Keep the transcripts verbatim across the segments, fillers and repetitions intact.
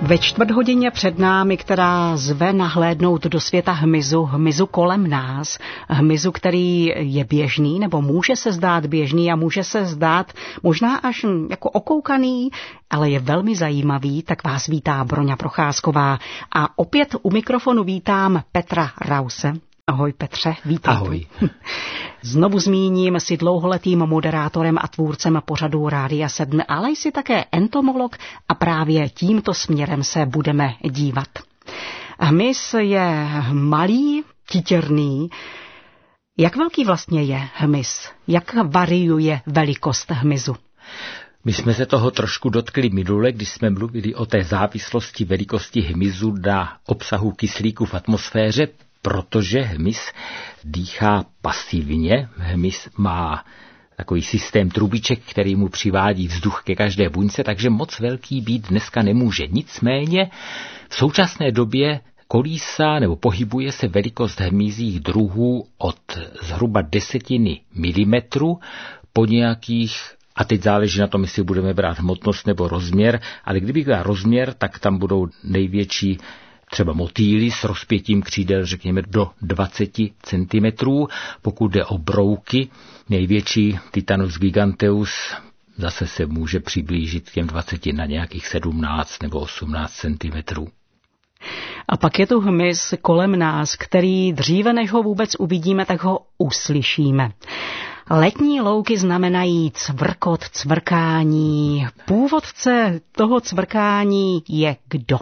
Ve čtvrt hodině před námi, která zve nahlédnout do světa hmyzu, hmyzu kolem nás, hmyzu, který je běžný, nebo může se zdát běžný a může se zdát možná až jako okoukaný, ale je velmi zajímavý, tak vás vítá Broňa Procházková. A opět u mikrofonu vítám Petra Rause. Ahoj Petře, vítej. Ahoj. Znovu zmíním, jsi dlouholetým moderátorem a tvůrcem pořadu Rádia sedm, ale jsi také entomolog a právě tímto směrem se budeme dívat. Hmyz je malý, titěrný. Jak velký vlastně je hmyz? Jak variuje velikost hmyzu? My jsme se toho trošku dotkli minule, když jsme mluvili o té závislosti velikosti hmyzu na obsahu kyslíku v atmosféře, protože hmyz dýchá pasivně. Hmyz má takový systém trubiček, který mu přivádí vzduch ke každé buňce, takže moc velký být dneska nemůže. Nicméně v současné době kolísá nebo pohybuje se velikost hmyzích druhů od zhruba desetiny milimetru po nějakých, a teď záleží na tom, jestli budeme brát hmotnost nebo rozměr, ale kdybych dal rozměr, tak tam budou největší třeba motýly s rozpětím křídel, řekněme, do dvacet centimetrů. Pokud jde o brouky, největší Titanus giganteus zase se může přiblížit k těm dvaceti na nějakých sedmnáct nebo osmnáct centimetrů. A pak je tu hmyz kolem nás, který dříve, než ho vůbec uvidíme, tak ho uslyšíme. Letní louky znamenají cvrkot, cvrkání. Původce toho cvrkání je kdo?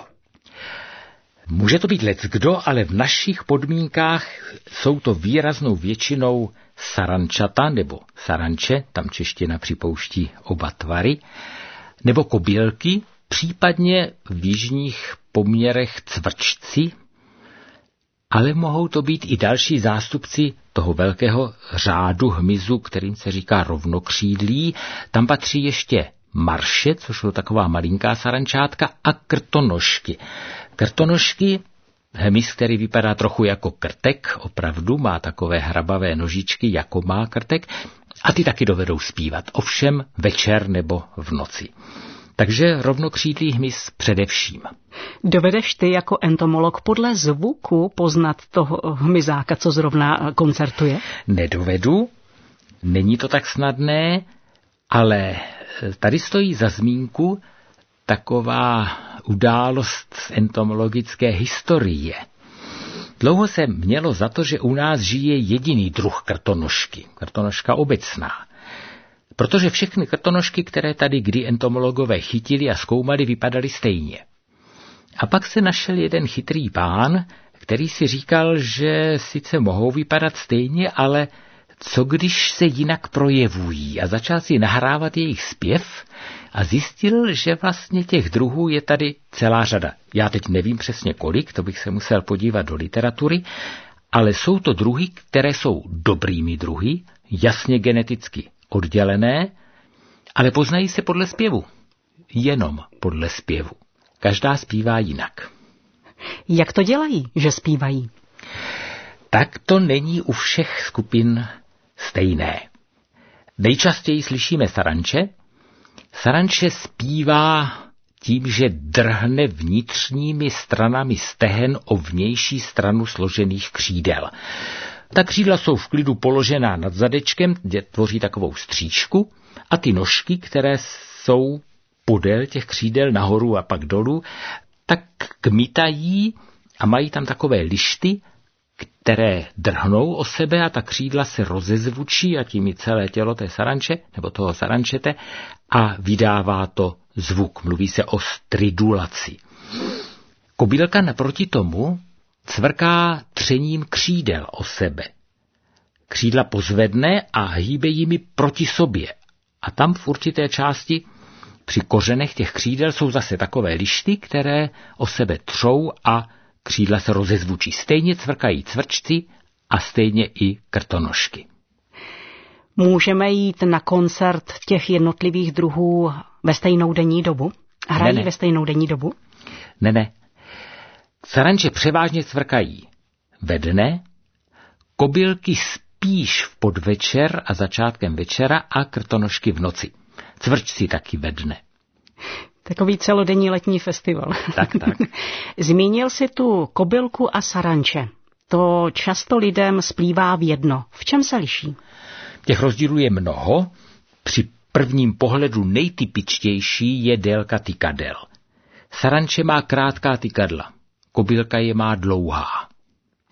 Může to být leckdo, ale v našich podmínkách jsou to výraznou většinou sarančata nebo saranče, tam čeština připouští oba tvary, nebo kobylky, případně v jižních poměrech cvrčci, ale mohou to být i další zástupci toho velkého řádu hmyzu, kterým se říká rovnokřídlí. Tam patří ještě marše, což jsou taková malinká sarančátka, a krtonožky. Krtonožky, hmyz, který vypadá trochu jako krtek, opravdu má takové hrabavé nožičky, jako má krtek, a ty taky dovedou zpívat, ovšem večer nebo v noci. Takže rovnokřídlý hmyz především. Dovedeš ty jako entomolog podle zvuku poznat toho hmyzáka, co zrovna koncertuje? Nedovedu, není to tak snadné, ale tady stojí za zmínku taková událost z entomologické historie. Dlouho se mělo za to, že u nás žije jediný druh krtonožky, krtonožka obecná. Protože všechny krtonožky, které tady kdy entomologové chytili a zkoumali, vypadaly stejně. A pak se našel jeden chytrý pán, který si říkal, že sice mohou vypadat stejně, ale co když se jinak projevují, a začal si nahrávat jejich zpěv a zjistil, že vlastně těch druhů je tady celá řada. Já teď nevím přesně kolik, to bych se musel podívat do literatury, ale jsou to druhy, které jsou dobrými druhy, jasně geneticky oddělené, ale poznají se podle zpěvu. Jenom podle zpěvu. Každá zpívá jinak. Jak to dělají, že zpívají? Tak to není u všech skupin stejné. Nejčastěji slyšíme saranče. Saranče zpívá tím, že drhne vnitřními stranami stehen o vnější stranu složených křídel. Ta křídla jsou v klidu položená nad zadečkem, kde tvoří takovou stříčku, a ty nožky, které jsou podél těch křídel nahoru a pak dolů, tak kmitají a mají tam takové lišty, které drhnou o sebe, a ta křídla se rozezvučí a tím i celé tělo té saranče nebo toho sarančete a vydává to zvuk. Mluví se o stridulaci. Kobylka naproti tomu cvrká třením křídel o sebe. Křídla pozvedne a hýbe jimi proti sobě. A tam v určité části při kořenech těch křídel jsou zase takové lišty, které o sebe třou a křídla se rozezvučí. Stejně cvrkají cvrčci a stejně i krtonožky. Můžeme jít na koncert těch jednotlivých druhů ve stejnou denní dobu? Hrají ne, ne. ve stejnou denní dobu? Ne, ne. Saranče převážně cvrkají ve dne, kobylky spíš v podvečer a začátkem večera a krtonožky v noci. Cvrčci taky ve dne. Takový celodenní letní festival. Tak, tak. Zmínil si tu kobylku a saranče. To často lidem splývá v jedno. V čem se liší? Těch rozdílů je mnoho. Při prvním pohledu nejtypičtější je délka tykadel. Saranče má krátká tykadla, kobylka je má dlouhá.